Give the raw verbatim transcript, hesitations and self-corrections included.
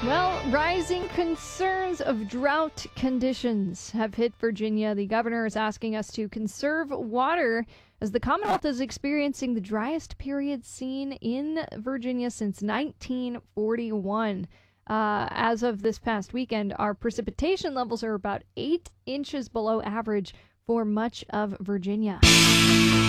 Well, rising concerns of drought conditions have hit Virginia. The governor is asking us to conserve water as the Commonwealth is experiencing the driest period seen in Virginia since nineteen forty-one. Uh, as of this past weekend, our precipitation levels are about eight inches below average for much of Virginia.